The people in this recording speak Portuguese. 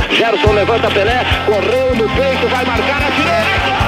Gerson levanta Pelé, correu no peito, vai marcar a final.